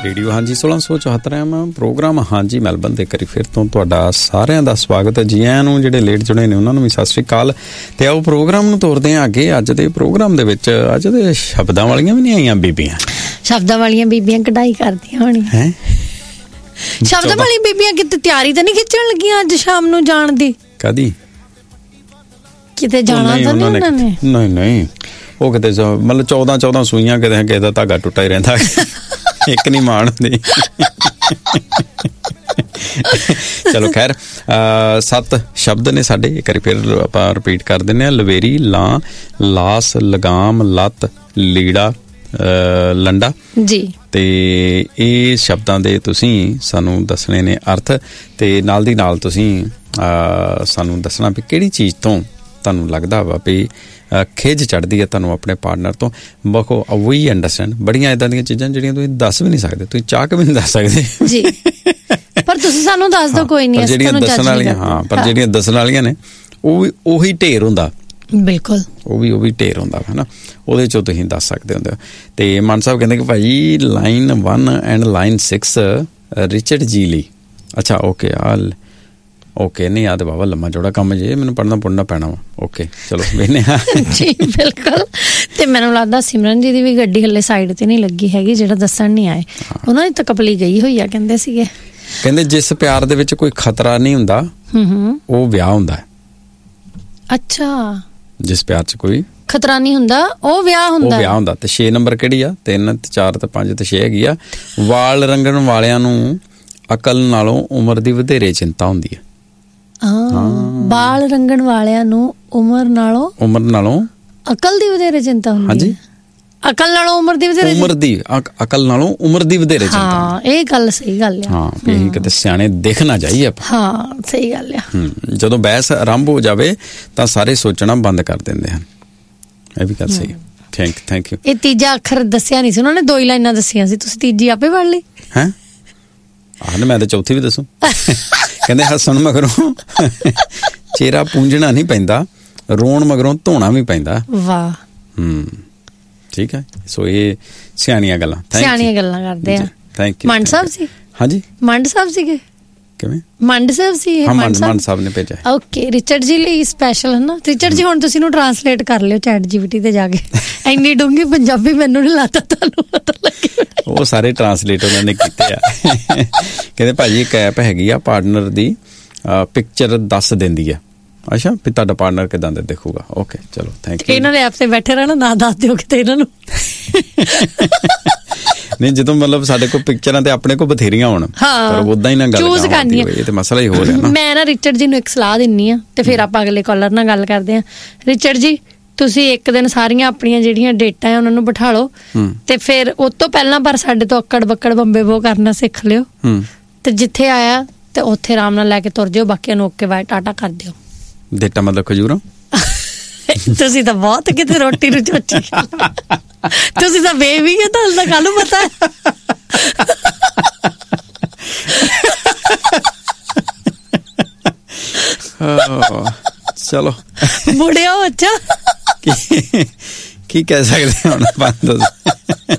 Radio ਹਾਂਜੀ 1674 programme ਹਾਂਜੀ Melbourne ਦੇ ਕਰੀ ਫਿਰ ਤੋਂ ਤੁਹਾਡਾ ਸਾਰਿਆਂ ਦਾ ਸਵਾਗਤ ਹੈ। ਜੀ ਆਇਆਂ ਨੂੰ ਜਿਹੜੇ ਲੇਟ ਜੁੜੇ ਨੇ ਉਹਨਾਂ ਨੂੰ ਵੀ ਸਤਿ ਸ਼੍ਰੀ ਅਕਾਲ। ਤੇ ਆਓ ਪ੍ਰੋਗਰਾਮ ਨੂੰ ਤੋਰਦੇ ਹਾਂ ਅੱਗੇ। ਅੱਜ ਦੇ ਪ੍ਰੋਗਰਾਮ ਦੇ ਵਿੱਚ ਅੱਜ ਦੇ ਸ਼ਬਦਾਂ ਵਾਲੀਆਂ ਵੀ ਨਹੀਂ ਆਈਆਂ ਬੀਬੀਆਂ। ਸ਼ਬਦਾਂ ਵਾਲੀਆਂ ਬੀਬੀਆਂ ਕਢਾਈ ਕਰਦੀਆਂ ਹੋਣੀਆਂ ਹੈ। ਸ਼ਬਦਾਂ ਵਾਲੀਆਂ ਬੀਬੀਆਂ ਕਿਤੇ ਤਿਆਰੀ ਤਾਂ ਨਹੀਂ ਖਿੱਚਣ ਲੱਗੀਆਂ ਅੱਜ ਸ਼ਾਮ ਨੂੰ ਜਾਣ ਦੀ? ਕਦੀ ਕਿਤੇ ਜਾਣਾ ਤਾਂ ਨਹੀਂ ਉਹਨਾਂ ਨੇ? ਨਹੀਂ ਉਹ ਕਿਤੇ ਮਤਲਬ 14 ਸੂਈਆਂ ਕਿਤੇ ਕਿਸੇ ਦਾ ਧਾਗਾ ਟੁੱਟਾ ਹੀ ਰਹਿੰਦਾ, ਇੱਕ ਨਹੀਂ ਮਾਣ ਹੁੰਦੀ। ਚਲੋ ਖੈਰ 7 ਸ਼ਬਦ ਨੇ ਸਾਡੇ, ਇੱਕ ਵਾਰੀ ਫਿਰ ਆਪਾਂ ਰਿਪੀਟ ਕਰ ਦਿੰਦੇ ਹਾਂ। ਲਵੇਰੀ, ਲਾਂ, ਲਾਸ, ਲਗਾਮ, ਲੱਤ, ਲੀੜਾ, ਲੰਡਾ ਜੀ। ਤੇ ਇਹ ਸ਼ਬਦਾਂ ਦੇ ਤੁਸੀਂ ਸਾਨੂੰ ਦੱਸਣੇ ਨੇ ਅਰਥ, ਤੇ ਨਾਲ ਦੀ ਨਾਲ ਤੁਸੀਂ ਸਾਨੂੰ ਦੱਸਣਾ ਵੀ ਕਿਹੜੀ ਚੀਜ਼ ਤੋਂ ਤੁਹਾਨੂੰ ਲੱਗਦਾ ਵਾ ਵੀ ਖਿੱਝ ਚੜ੍ਹਦੀ ਹੈ ਤੁਹਾਨੂੰ ਆਪਣੇ ਪਾਰਟਨਰ ਤੋਂ। ਬਖੋ ਵੀ ਅੰਡਰਸਟੈਂਡ ਬੜੀਆਂ ਇੱਦਾਂ ਦੀਆਂ ਚੀਜ਼ਾਂ ਜਿਹੜੀਆਂ ਤੁਸੀਂ ਦੱਸ ਵੀ ਨਹੀਂ ਸਕਦੇ, ਤੁਸੀਂ ਚਾਹ ਕੇ ਵੀ ਨਹੀਂ ਦੱਸ ਸਕਦੇ ਜੀ, ਪਰ ਤੁਸੀਂ ਸਾਨੂੰ ਦੱਸ ਦਿਓ ਕੋਈ ਨਹੀਂ। ਜਿਹੜੀਆਂ ਦੱਸਣ ਵਾਲੀਆਂ, ਹਾਂ, ਪਰ ਜਿਹੜੀਆਂ ਦੱਸਣ ਵਾਲੀਆਂ ਨੇ ਉਹ ਵੀ ਉਹੀ ਢੇਰ ਹੁੰਦਾ। ਬਿਲਕੁਲ ਉਹ ਵੀ ਢੇਰ ਹੁੰਦਾ ਵਾ ਨਾ, ਉਹਦੇ 'ਚੋਂ ਤੁਸੀਂ ਦੱਸ ਸਕਦੇ ਹੁੰਦੇ ਹੋ। ਤੇ ਮਾਨ ਸਾਹਿਬ ਕਹਿੰਦੇ ਕਿ ਭਾਈ ਲਾਈਨ 1 ਐਂਡ ਲਾਈਨ 6 ਰਿਚਰਡ ਜੀ ਲਈ। ਅੱਛਾ ਓਕੇ ਨਹੀਂ ਆ ਤੇ ਬਾਬਾ ਲੰਮਾ ਚੌੜਾ ਕੰਮ ਜੇ, ਮੈਨੂੰ ਪੜ੍ਹਨਾ ਪੈਣਾ ਵਾ। ਓਕੇ ਚਲੋ ਵੇਖਦੇ ਹਾਂ ਜੀ। ਬਿਲਕੁਲ। ਤੇ ਮੈਨੂੰ ਲੱਗਦਾ ਸਿਮਰਨ ਜੀ ਦੀ ਵੀ ਗੱਡੀ ਹਲੇ ਸਾਈਡ ਤੇ ਨਹੀਂ ਲੱਗੀ ਹੈਗੀ, ਜਿਹੜਾ ਦੱਸਣ ਨਹੀਂ ਆਏ। ਉਹਨਾਂ ਦੀ ਤਕਪਲੀ ਗਈ ਹੋਈ ਆ ਕਹਿੰਦੇ ਸੀਗੇ। ਕਹਿੰਦੇ ਜਿਸ ਪਿਆਰ ਦੇ ਵਿੱਚ ਕੋਈ ਖਤਰਾ ਨਹੀਂ ਹੁੰਦਾ ਉਹ ਵਿਆਹ ਹੁੰਦਾ। ਅੱਛਾ, ਜਿਸ ਪਿਆਰ 'ਚ ਕੋਈ ਖਤਰਾ ਨਹੀਂ ਹੁੰਦਾ ਉਹ ਵਿਆਹ ਹੁੰਦਾ। ਤੇ 6 ਨੰਬਰ ਕਿਹੜੀ ਆ? 3 ਤੇ 4 ਤੇ 5 ਤੇ 6 ਹੈਗੀ ਆ। ਵਾਲ ਰੰਗਣ ਵਾਲਿਆਂ ਨੂੰ ਅਕਲ ਨਾਲੋਂ ਉਮਰ ਦੀ ਵਧੇਰੇ ਚਿੰਤਾ ਹੁੰਦੀ ਹੈ। ਵਾਲ ਰੰਗਣ ਵਾਲਿਆਂ ਨੂੰ ਉਮਰ ਨਾਲੋਂ ਅਕਲ ਦੀ ਵਧੇਰੇ ਚਿੰਤਾ ਹੁੰਦੀ ਹੈ। ਅਕਲ ਨਾਲੋਂ ਉਮਰ ਦੀ ਵਧੇਰੇ ਚਿੰਤਾ। ਹਾਂ, ਇਹ ਗੱਲ ਸਹੀ ਗੱਲ ਆ। ਹਾਂ, ਵੀ ਅਸੀਂ ਕਿਤੇ ਸਿਆਣੇ ਦਿਖ ਨਾ ਜਾਈਏ ਆਪਾਂ। ਹਾਂ, ਸਹੀ ਗੱਲ ਆ। ਜਦੋਂ ਬਹਿਸ ਆਰੰਭ ਹੋ ਜਾਵੇ ਤਾਂ ਸਾਰੇ ਸੋਚਣਾ ਬੰਦ ਕਰ ਦਿੰਦੇ ਹਨ। ਇਹ ਵੀ ਗੱਲ ਸਹੀ। Thank you. ਇਹ ਤੀਜਾ ਅੱਖਰ ਦੱਸਿਆ ਨਹੀਂ ਸੀ ਉਹਨਾਂ ਨੇ, 2 ਹੀ ਲਾਈਨਾਂ ਦੱਸੀਆਂ ਸੀ, ਤੁਸੀਂ ਤੀਜੀ ਆਪੇ ਪੜ੍ਹ ਲਈ ਹੈ। ਮੈਂ ਤਾਂ ਚੌਥੀ ਵੀ ਦੱਸੂ। ਕਹਿੰਦੇ ਹੱਸਣ ਮਗਰੋਂ ਚਿਹਰਾ ਪੂੰਝਣਾ ਨਹੀਂ ਪੈਂਦਾ, ਰੋਣ ਮਗਰੋਂ ਧੋਣਾ ਵੀ ਪੈਂਦਾ। ਵਾਹ। ਠੀਕ ਹੈ। ਸੋ ਇਹ ਸਿਆਣੀਆਂ ਗੱਲਾਂ ਕਰਦੇ ਆ। Thank you. ਮੰਡ ਸਾਹਿਬ ਸੀ। ਹਾਂਜੀ, ਮੰਡ ਸਾਹਿਬ ਸੀਗੇ। ਕਿਵੇਂ? ਮੰਡ ਸਾਹਿਬ ਸੀ। ਮੰਡ ਸਾਹਿਬ ਨੇ ਭੇਜਿਆ। ਓਕੇ, ਰਿਚਰਡ ਜੀ ਲਈ ਸਪੈਸ਼ਲ ਹੈ ਨਾ। ਰਿਚਰਡ ਜੀ ਹੁਣ ਤੁਸੀਂ ਨੂੰ ਟਰਾਂਸਲੇਟ ਕਰ ਲਿਓ ਚੈਟ ਜੀਪੀਟੀ ਤੇ ਜਾ ਕੇ। ਇੰਨੀ ਡੂੰਘੀ ਪੰਜਾਬੀ ਮੈਨੂੰ ਨਹੀਂ ਲੱਗਦਾ ਤੁਹਾਨੂੰ ਪਤਾ ਲੱਗੇ। ਉਹ ਸਾਰੇ ਟਰਾਂਸਲੇਟ ਉਹਨਾਂ ਨੇ ਕੀਤੇ ਆ। ਕਹਿੰਦੇ ਭਾਜੀ ਇੱਕ ਐਪ ਹੈਗੀ ਆ ਪਾਰਟਨਰ ਦੀ, ਪਿਕਚਰ ਦੱਸ ਦਿੰਦੀ ਆ। ਅੱਛਾ, ਵੀ ਤੁਹਾਡਾ ਪਾਰਟਨਰ ਕਿੱਦਾਂ ਦਾ ਦਿਖੂਗਾ। ਓਕੇ ਚਲੋ ਥੈਂਕ ਯੂ। ਇਹਨਾਂ ਦੇ ਐਪ ਤੇ ਬੈਠੇ ਰਹਿਣਾ, ਨਾ ਦੱਸ ਦਿਓ ਕਿਤੇ ਇਹਨਾਂ ਨੂੰ। ਨਹੀਂ, ਜਦੋਂ ਮਤਲਬ ਸਾਡੇ ਕੋਲ ਪਿਕਚਰਾਂ ਤੇ ਆਪਣੇ ਕੋਲ ਬਥੇਰੀਆਂ ਹੋਣ, ਪਰ ਉਦਾਂ ਹੀ ਨਾ ਗੱਲ ਕਰਨੀ, ਇਹ ਤੇ ਮਸਲਾ ਹੀ ਹੋ ਰਿਹਾ ਨਾ। ਮੈਂ ਨਾ ਰਿਚਰਡ ਜੀ ਨੂੰ ਇੱਕ ਸਲਾਹ ਦਿੰਨੀ ਆ, ਤੇ ਫਿਰ ਆਪਾਂ ਅਗਲੇ ਕਾਲਰ ਨਾਲ ਗੱਲ ਕਰਦੇ ਆ। ਰਿਚਰਡ ਜੀ, ਤੁਸੀਂ ਇੱਕ ਦਿਨ ਸਾਰੀਆਂ ਆਪਣੀਆਂ ਜਿਹੜੀਆਂ ਡੇਟਾਂ ਆ ਉਹਨਾਂ ਨੂੰ ਬਿਠਾ ਲਓ, ਤੇ ਫਿਰ ਉਹ ਤੋਂ ਪਹਿਲਾਂ ਪਰ ਸਾਡੇ ਤੋਂ ਅੱਕੜ ਬੱਕੜ ਬੰਬੇ ਬੋ ਕਰਨਾ ਸਿੱਖ ਲਿਓ, ਤੇ ਜਿੱਥੇ ਆਇਆ ਤੇ ਉੱਥੇ ਆਰਾਮ ਨਾਲ ਲੈ ਕੇ ਤੁਰ ਜਾਓ, ਬਾਕੀਆਂ ਨੂੰ ਓਕੇ ਬਾਏ ਟਾਟਾ ਕਰ ਦਿਓ। ਡੇਟਾ ਮਤਲਬ ਖਜੂਰਾਂ। ਤੁਸੀਂ ਤਾਂ ਬਹੁਤ ਕਿਤੇ ਰੋਟੀ ਨੂੰ ਚੋਚੀ, ਤੁਸੀਂ ਤਾਂ ਬੇਬੀ ਹੈ, ਤੁਹਾਨੂੰ ਤਾਂ ਕੱਲ ਨੂੰ ਪਤਾ ਹੈ। ਚਲੋ ਮੁੜਿਓ। ਅੱਛਾ, ਕੀ ਕਹਿ ਸਕਦੇ ਹੁਣ?